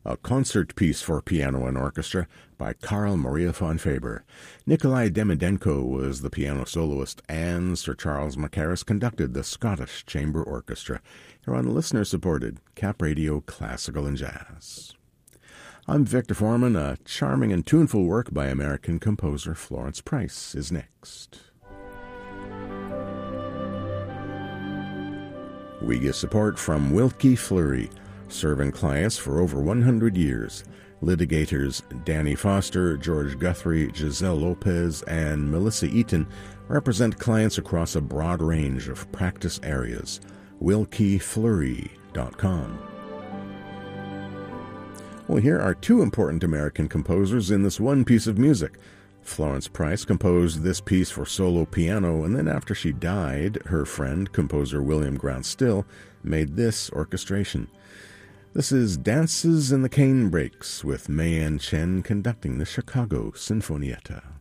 a concert piece for piano and orchestra by Carl Maria von Faber. Nikolai Demidenko was the piano soloist, and Sir Charles Mackerras conducted the Scottish Chamber Orchestra. Here on listener-supported Cap Radio Classical and Jazz. I'm Victor Foreman. A charming and tuneful work by American composer Florence Price is next. We get support from Wilkie Fleury, serving clients for over 100 years. Litigators Danny Foster, George Guthrie, Giselle Lopez, and Melissa Eaton represent clients across a broad range of practice areas. WilkieFleury.com. Well, here are two important American composers in this one piece of music. Florence Price composed this piece for solo piano, and then after she died, her friend, composer William Grant Still, made this orchestration. This is Dances in the Cane Breaks, with May Ann Chen conducting the Chicago Sinfonietta.